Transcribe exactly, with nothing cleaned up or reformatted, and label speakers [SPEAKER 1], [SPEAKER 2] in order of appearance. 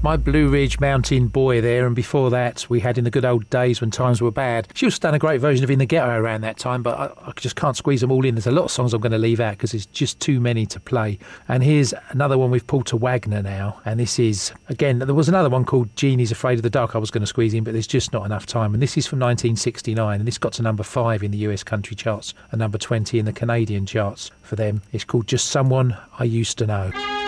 [SPEAKER 1] My Blue Ridge Mountain Boy there, and before that we had In the Good Old Days When Times Were Bad. She was done a great version of In the Ghetto around that time, but I, I just can't squeeze them all in. There's a lot of songs I'm going to leave out because there's just too many to play. And here's another one with Porter Wagner now, and this is, again, there was another one called Jeannie's Afraid of the Dark I was going to squeeze in, but there's just not enough time. And this is from nineteen sixty-nine, and this got to number five in the U S country charts and number twenty in the Canadian charts for them. It's called Just Someone I Used to Know.